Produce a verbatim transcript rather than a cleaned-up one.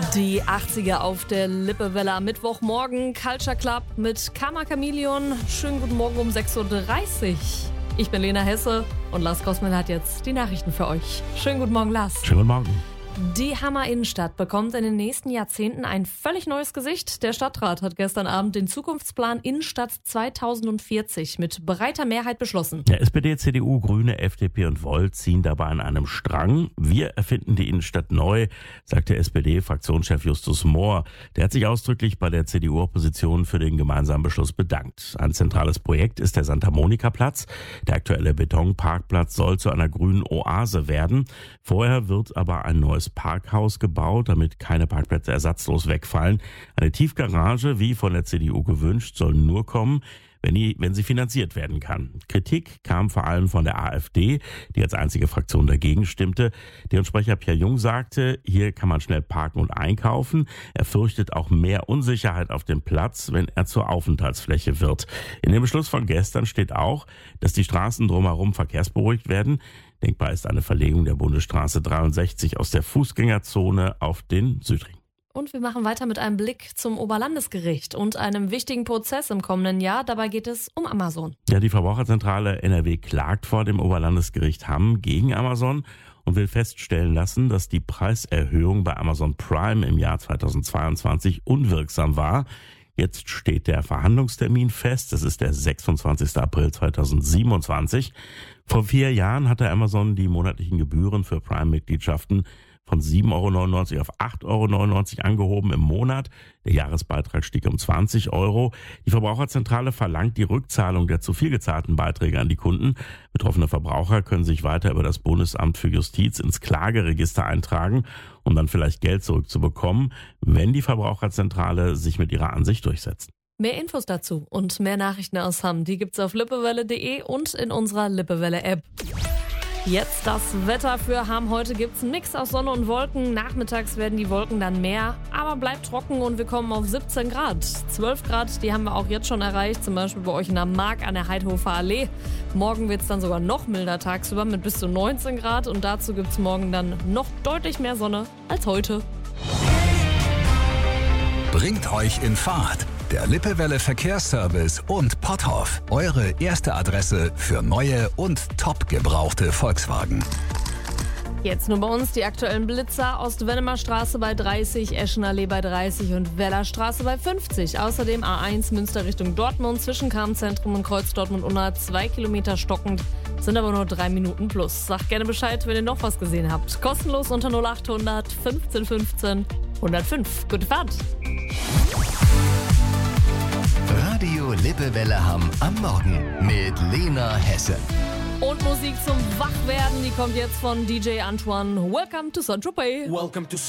Die achtziger auf der Lippewelle am Mittwochmorgen. Culture Club mit Karma Chameleon. Schönen guten Morgen um sechs Uhr dreißig. Ich bin Lena Hesse und Lars Kosmel hat jetzt die Nachrichten für euch. Schönen guten Morgen, Lars. Schönen guten Morgen. Die Hammer Innenstadt bekommt in den nächsten Jahrzehnten ein völlig neues Gesicht. Der Stadtrat hat gestern Abend den Zukunftsplan Innenstadt zweitausendvierzig mit breiter Mehrheit beschlossen. Ja, S P D, C D U, Grüne, F D P und Volt ziehen dabei an einem Strang. Wir erfinden die Innenstadt neu, sagt der S P D-Fraktionschef Justus Mohr. Der hat sich ausdrücklich bei der C D U-Opposition für den gemeinsamen Beschluss bedankt. Ein zentrales Projekt ist der Santa-Monica-Platz. Der aktuelle Betonparkplatz soll zu einer grünen Oase werden. Vorher wird aber ein neues Parkhaus gebaut, damit keine Parkplätze ersatzlos wegfallen. Eine Tiefgarage, wie von der C D U gewünscht, soll nur kommen, wenn, die, wenn sie finanziert werden kann. Kritik kam vor allem von der AfD, die als einzige Fraktion dagegen stimmte. Deren Sprecher Pierre Jung sagte, hier kann man schnell parken und einkaufen. Er fürchtet auch mehr Unsicherheit auf dem Platz, wenn er zur Aufenthaltsfläche wird. In dem Beschluss von gestern steht auch, dass die Straßen drumherum verkehrsberuhigt werden. Denkbar ist eine Verlegung der Bundesstraße dreiundsechzig aus der Fußgängerzone auf den Südring. Und wir machen weiter mit einem Blick zum Oberlandesgericht und einem wichtigen Prozess im kommenden Jahr. Dabei geht es um Amazon. Ja, die Verbraucherzentrale N R W klagt vor dem Oberlandesgericht Hamm gegen Amazon und will feststellen lassen, dass die Preiserhöhung bei Amazon Prime im Jahr zweitausendzweiundzwanzig unwirksam war. Jetzt steht der Verhandlungstermin fest. Das ist der sechsundzwanzigster April zweitausendsiebenundzwanzig. Vor vier Jahren hatte Amazon die monatlichen Gebühren für Prime-Mitgliedschaften von sieben Euro neunundneunzig auf acht Euro neunundneunzig angehoben im Monat. Der Jahresbeitrag stieg um zwanzig Euro. Die Verbraucherzentrale verlangt die Rückzahlung der zu viel gezahlten Beiträge an die Kunden. Betroffene Verbraucher können sich weiter über das Bundesamt für Justiz ins Klageregister eintragen, um dann vielleicht Geld zurückzubekommen, wenn die Verbraucherzentrale sich mit ihrer Ansicht durchsetzt. Mehr Infos dazu und mehr Nachrichten aus Hamm, die gibt's auf lippewelle punkt de und in unserer Lippewelle-App. Jetzt das Wetter für Hamm. Heute gibt's einen Mix aus Sonne und Wolken. Nachmittags werden die Wolken dann mehr, aber bleibt trocken und wir kommen auf siebzehn Grad. zwölf Grad, die haben wir auch jetzt schon erreicht, zum Beispiel bei euch in der Mark an der Heidhofer Allee. Morgen wird's dann sogar noch milder tagsüber mit bis zu neunzehn Grad und dazu gibt's morgen dann noch deutlich mehr Sonne als heute. Bringt euch in Fahrt. Der Lippewelle Verkehrsservice und Potthoff. Eure erste Adresse für neue und top gebrauchte Volkswagen. Jetzt nur bei uns die aktuellen Blitzer. Ost-Wennemer Straße bei dreißig, Eschenallee bei dreißig und Wellerstraße bei fünfzig. Außerdem A eins Münster Richtung Dortmund zwischen Karmzentrum und Kreuz Dortmund-Unna zwei Kilometer stockend. Sind aber nur drei Minuten plus. Sagt gerne Bescheid, wenn ihr noch was gesehen habt. Kostenlos unter null acht hundert fünfzehn fünfzehn hundertfünf. Gute Fahrt! Radio Lippewelle Hamm am Morgen mit Lena Hesse. Und Musik zum Wachwerden, die kommt jetzt von D J Antoine. Welcome to Saint-Tropez. Welcome to